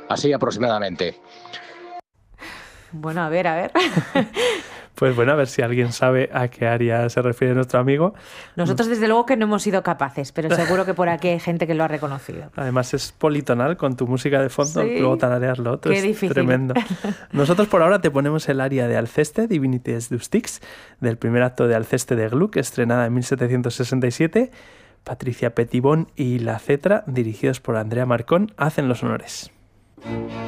así aproximadamente. Bueno, a ver. Pues bueno, a ver si alguien sabe a qué aria se refiere nuestro amigo. Nosotros desde luego que no hemos sido capaces, pero seguro que por aquí hay gente que lo ha reconocido. Además es politonal con tu música de fondo, Sí, luego tarareas lo otro, qué es difícil. tremendo. Nosotros por ahora te ponemos el aria de Alceste, Divinities Dustix, del primer acto de Alceste de Gluck, estrenada en 1767. Patricia Petitbon y La Cetra, dirigidos por Andrea Marcón, hacen los honores.